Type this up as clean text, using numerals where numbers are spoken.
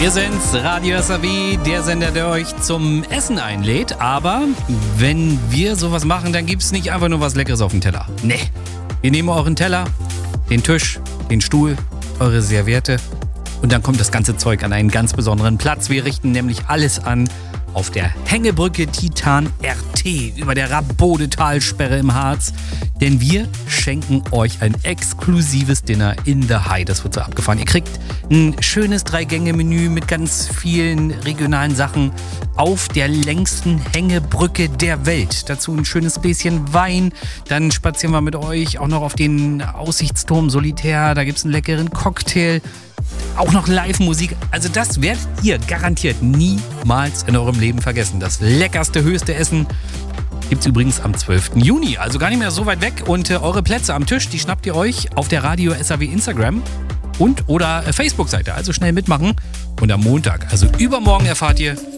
Wir sind's, Radio SAW, der Sender, der euch zum Essen einlädt. Aber wenn wir sowas machen, dann gibt's nicht einfach nur was Leckeres auf dem Teller. Nee, wir nehmen euren Teller, den Tisch, den Stuhl, eure Serviette und dann kommt das ganze Zeug an einen ganz besonderen Platz. Wir richten nämlich alles an auf der Hängebrücke Titan RT über der Rabode-Talsperre im Harz. Denn wir schenken euch ein exklusives Dinner in the High. Das wird so abgefahren. Ihr kriegt ein schönes 3-Gänge-Menü mit ganz vielen regionalen Sachen auf der längsten Hängebrücke der Welt. Dazu ein schönes Gläschen Wein. Dann spazieren wir mit euch auch noch auf den Aussichtsturm Solitär. Da gibt es einen leckeren Cocktail. Auch noch Live-Musik. Also das werdet ihr garantiert niemals in eurem Leben vergessen. Das leckerste, höchste Essen gibt's übrigens am 12. Juni. Also gar nicht mehr so weit weg. Und eure Plätze am Tisch, die schnappt ihr euch auf der Radio SAW Instagram und oder Facebook-Seite. Also schnell mitmachen. Und am Montag, also übermorgen, erfahrt ihr,